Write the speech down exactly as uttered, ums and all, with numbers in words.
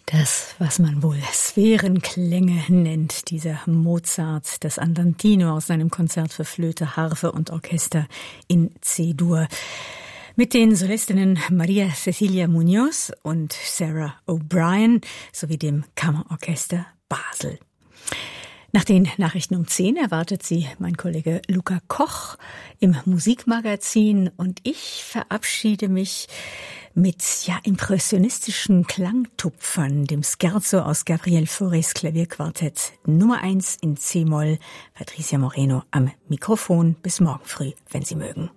Das, was man wohl Sphärenklänge nennt, dieser Mozart, das Andantino aus seinem Konzert für Flöte, Harfe und Orchester in C-Dur. Mit den Solistinnen Maria Cecilia Munoz und Sarah O'Brien sowie dem Kammerorchester Basel. Nach den Nachrichten um zehn erwartet Sie mein Kollege Luca Koch im Musikmagazin und ich verabschiede mich mit ja impressionistischen Klangtupfern, dem Scherzo aus Gabriel Faurés Klavierquartett Nummer eins in C-Moll. Patricia Moreno am Mikrofon. Bis morgen früh, wenn Sie mögen.